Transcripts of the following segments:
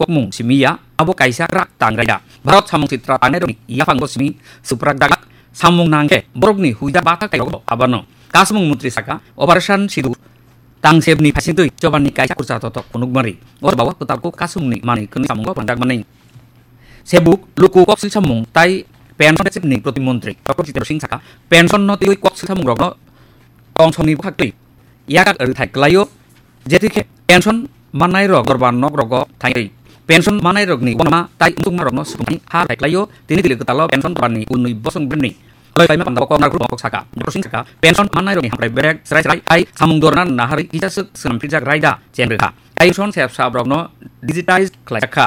kokmung simia abo kaisa rak tangraya Bharat samung citra tanai yapanggo simi suprak dagak samung nangke borokni huida bata kayo abano kasmung mutri saka operation sidur tangsebni pasintui cobani kaisa kursa totok kunugmari or bawa kutalku kasumni mani kuni samunggo pandak maning sebuk luku koksil samung tai pension ni প্রতিমন্ত্রী doctor চিত্র সিং সাকা pension নতি ওই কক্সিল সামুং রগ্ন টংসনি ফাকই ইয়াকা থাইক্লাইও যেতিকে pension মানাই রগ গরবান knock রগ থাই pension মানাই রগনি বনমা তাই উতুমা রগ্ন সুনি হা থাইক্লাইও তিনি দিলে গতালো পেনশন বানি উনুই বসং ব্রেনি লয় পাইমা পান্দাব কনার গ্রুপ কক সাকা ডক্টর সিং সাকা পেনশন মানাই রগনি হামরাই বেরেক সরাই সরাই I সামুং দরনা নাহারি কিজাসক সামফিজাক Raida চেনরেখা I Son সেব sub রগ্ন digitised খালাইখা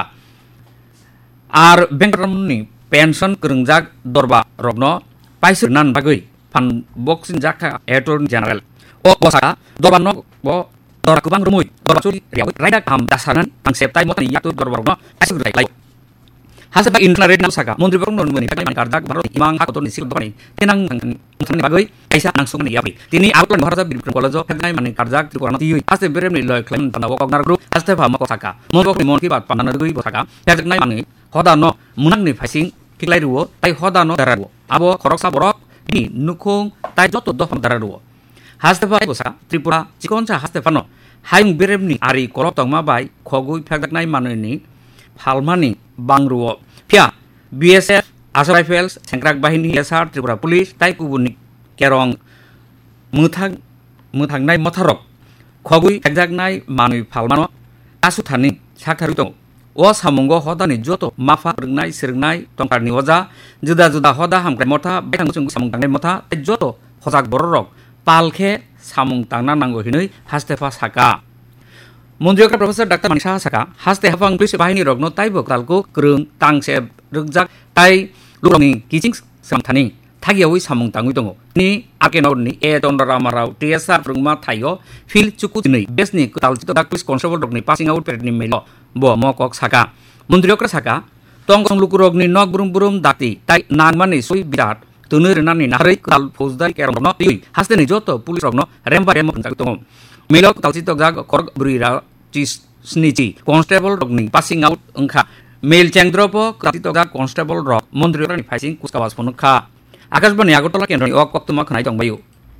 R বেংকরমনি pension kerungjak dorba rogno paisir nan bagui pan boxing jaka attorney general o bosaka dorba no bo dora kubang rumui dorba churi riau raida kam dasanan ang septai motani yatu dorba rogno paisir lai hasaba internet nam saka mondri bang non meni pakai kardak baro imang hakoto ni sil dorni tenang mutani bagui kaisa nangsung ni yapi tini outland bharata birkram college phednai mani karjak trikorana tiui haste beremni loy claim tanda bokok nar group haste phama ko saka mondok ni monki bat panana dui bosaka phednai mani hoda no munang ni phasing kiklai ruo tai hoda no dararuo abo khoroksa borok ni nukong tai joto doham dararuo hastefa bosa tripura chikoncha hastefano haing beremni ari korok tongma bai khogui phagdaknai manoni phalmani bangruo phia BSF Assam Rifles Sengkrak Bahini SR Tripura Police tai kubuni kerong muthang nai motharok khogui phagdaknai manui phalmano asuthani sakharu tong o samungo hodani joto mafa rngnai sirngnai tongkarni oja juda juda hoda hamkrai motha baithang chung samung tangnai motha joto hojak bororok palkhe samung tangna nango hinui hastefa saka মন্ত্রীকে professor doctor Manisa সাকা হাসতে হাফাং police বাহিনী রগ্ন তাইবো কালকো ক্রুং তাংসে রুকজাক তাই লুরংনি কিচিং সামথানি থাগিয়াওই সামুং তাঙ্গুই দङ नि आकेनरनि ए चन्द्ररामाराव TSR रुंमा थायो fill चुकुदिनै बेसनि कुतालचित दा police constable रगनि passing out पेरेडनि mail बो मकक साका मन्त्रियक्र साका तंगसं लुकुरगनि नक बुरुम बुरुम दाति ताइ नानमानि सुइ बिराट तुनु रेनानि नारै कुताल फौजदारि केरमनो तिइ हास्तेनि जतो पुलिस रगनो रेमबा रेम पंजाक दङ मेल कुतालचित जाग करग बुरिरा चिस स्निची कन्स्टेबल रगनि पासिं आउट ओंखा मेल चेंद्रप कुतालचित जाग कन्स्टेबल रग मन्त्रियक्रनि फाइसिं कुसकावास फनुखा आकाशबाणी आगरतला केन्द्रनि अक वक्तमा खोनाय दंबायो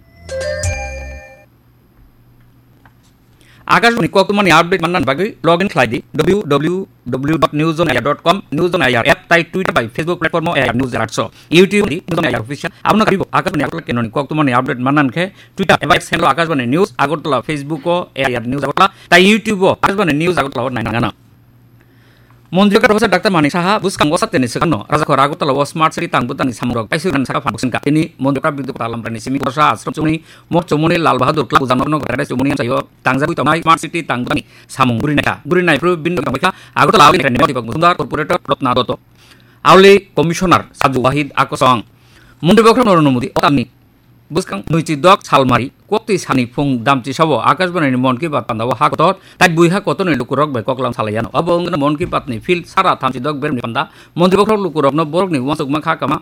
आकाशबाणी वक्तमानि आपडेट माननानै बागै लगइन खालायदि www.newsonair.com newsonair एप ताइ Twitter bye Facebook platform AR news एलार्ट्स YouTube newsonair official आपन करिबो आकाशबाणी आगरतला केन्द्रनि वक्तमानि आपडेट माननानै खे ट्विटर एबा x handle Akashvani news Agartala Facebook AR news Agartala ताइ YouTube Akashvani news Agartala नायनांगाना मन्त्रिका professor doctor Manik Saha बुसकांगो सातेनि सिगांनो राजाखौ रागतला व स्मार्ट सिटी तांगबुतानि सामुरक पाइसुरान साका फांबुसिनका तिनि मन्त्रिका बिदुक तालामरानि सिमि प्रसा आश्रम चुमनि मक चुमनि लाल बहादुर क्लाब जानरनो गराय चुमनि सायो तांजाबुइ तमाय स्मार्ट सिटी तांगबुतानि सामुं गुरिनाय प्रो बिन्दु तंबायखा आगरतला आवनि नेमदिबक मुसुंदार कर्पोरेटर रत्ना दत्त आवले कमिशनार साजु वाहिद आकसं मन्त्रिबक्र नरेन्द्र मोदी अतानि बुसकां नैति दक सालमारि कक्ति सानि फुं दामति साबो आकाशबाणी मन की बात पान्दाव हाकतर ताइ बुइहा कतनि लुकुरक बाय ककलाम सालायानो अब मन की बातनि फिल्ड सारा थामति दक बेरनि पान्दा मन्त्रिबक्र लुकुरकनो बरकनि वसुकमा खाकामा